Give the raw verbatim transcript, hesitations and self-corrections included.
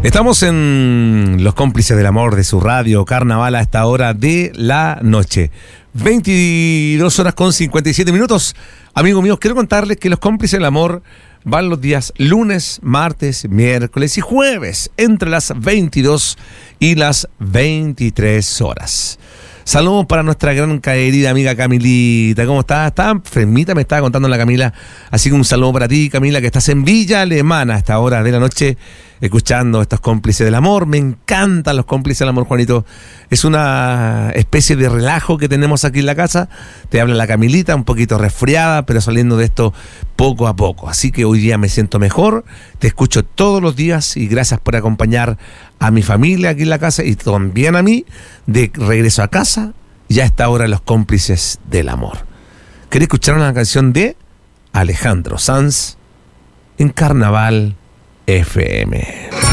Estamos en Los Cómplices del Amor de su radio Carnaval a esta hora de la noche. veintidós horas con cincuenta y siete minutos. Amigos míos, quiero contarles que Los Cómplices del Amor van los días lunes, martes, miércoles y jueves entre las veintidós y las veintitrés horas. Saludos para nuestra gran querida amiga Camilita. ¿Cómo estás? Está enfermita, me estaba contando la Camila. Así que un saludo para ti, Camila, que estás en Villa Alemana a esta hora de la noche, escuchando estos Cómplices del Amor. Me encantan los Cómplices del Amor, Juanito. Es una especie de relajo que tenemos aquí en la casa. Te habla la Camilita, un poquito resfriada, pero saliendo de esto poco a poco. Así que hoy día me siento mejor. Te escucho todos los días y gracias por acompañar a mi familia aquí en la casa y también a mí de regreso a casa. Ya a esta hora Los Cómplices del Amor. ¿Querés escuchar una canción de Alejandro Sanz en Carnaval F M?